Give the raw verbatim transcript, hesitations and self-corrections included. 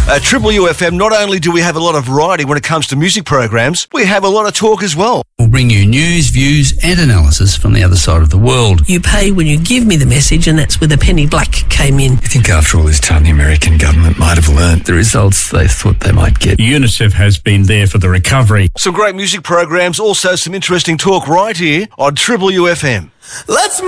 At Triple U F M, not only do we have a lot of variety when it comes to music programs, we have a lot of talk as well. We'll bring you news, views and analysis from the other side of the world. You pay when you give me the message, and that's where the penny black came in. I think after all this time, the American government might have learnt the results they thought they might get. UNICEF has been there for the recovery. Some great music programs, also some interesting talk right here on Triple U F M. Let's